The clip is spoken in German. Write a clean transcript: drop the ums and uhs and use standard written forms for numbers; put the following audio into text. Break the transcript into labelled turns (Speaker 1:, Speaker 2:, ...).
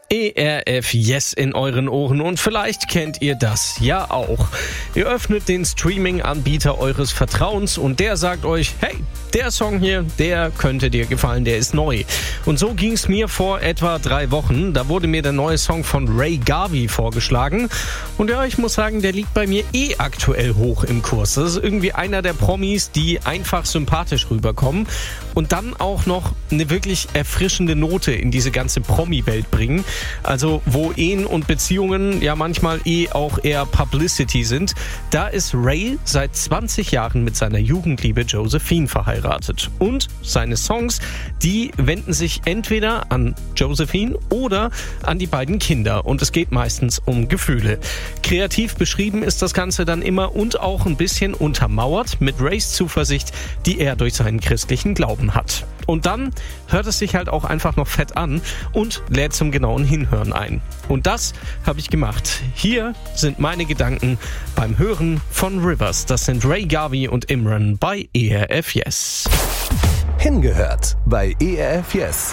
Speaker 1: ERF Yes in euren Ohren und vielleicht kennt ihr das ja auch. Ihr öffnet den Streaming-Anbieter eures Vertrauens und der sagt euch, hey, der Song hier, der könnte dir gefallen, der ist neu. Und so ging es mir vor etwa 3 Wochen. Da wurde mir der neue Song von Ray Garvey vorgeschlagen. Und ja, ich muss sagen, der liegt bei mir aktuell hoch im Kurs. Das ist irgendwie einer der Promis, die einfach sympathisch rüberkommen und dann auch noch eine wirklich erfrischende Note in diese ganze Promi-Welt bringen. Also wo Ehen und Beziehungen ja manchmal auch eher Publicity sind. Da ist Ray seit 20 Jahren mit seiner Jugendliebe Josephine verheiratet. Und seine Songs, die wenden sich entweder an Josephine oder an die beiden Kinder. Und es geht meistens um Gefühle. Kreativ beschrieben ist das Ganze dann immer und auch ein bisschen untermauert mit Rays Zuversicht, die er durch seinen christlichen Glauben hat. Und dann hört es sich halt auch einfach noch fett an und lädt zum genauen Hinhören ein. Und das habe ich gemacht. Hier sind meine Gedanken beim Hören von Rivers. Das sind Ray Garvey und Imran bei ERF Yes.
Speaker 2: Hingehört bei ERF Yes.